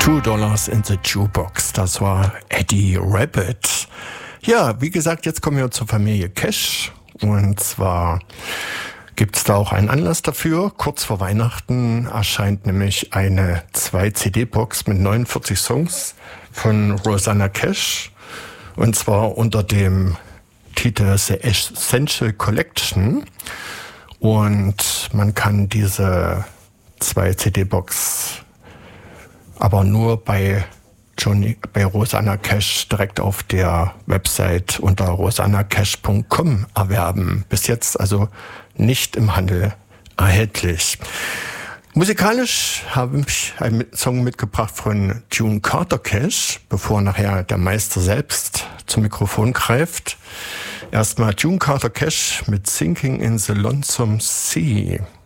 $2 in the Jukebox. Das war Eddie Rabbitt. Ja, wie gesagt, jetzt kommen wir zur Familie Cash. Und zwar gibt's da auch einen Anlass dafür. Kurz vor Weihnachten erscheint nämlich eine 2-CD-Box mit 49 Songs von Rosanna Cash. Und zwar unter dem Titel The Essential Collection. Und man kann diese 2-CD-Box aber nur bei Rosanna Cash direkt auf der Website unter rosannacash.com erwerben. Bis jetzt also nicht im Handel erhältlich. Musikalisch habe ich einen Song mitgebracht von June Carter Cash, bevor nachher der Meister selbst zum Mikrofon greift. Erstmal June Carter Cash mit Sinking in the Lonesome Sea.